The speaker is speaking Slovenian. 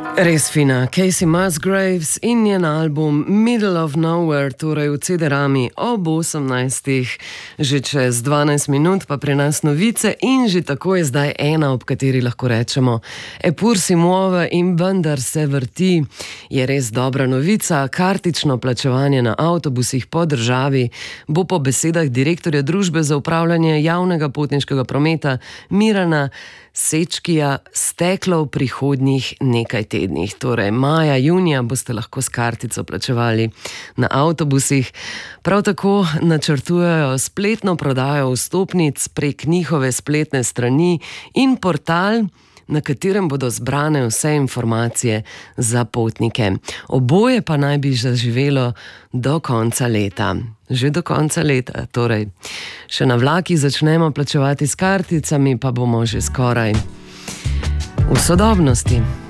Res fina, Casey Musgraves in njen album Middle of Nowhere, torej v CD-rami ob 18. Že čez 12 minut pa pri nas novice in že tako je zdaj ena, ob kateri lahko rečemo Epur si muove in vendar se vrti. Je res dobra novica, kartično plačevanje na avtobusih po državi bo po besedah direktorja Družbe za upravljanje javnega potniškega prometa Mirana Sečkija steklo v prihodnjih nekaj tednih. Torej maja, junija boste lahko s kartico plačevali na avtobusih. Prav tako načrtujejo spletno prodajo vstopnic prek njihove spletne strani in portal, na katerem bodo zbrane vse informacije za potnike. Oboje pa naj bi zaživelo do konca leta. Že do konca leta, torej. Še na vlakih začnemo plačevati s karticami, pa bomo že skoraj v sodobnosti.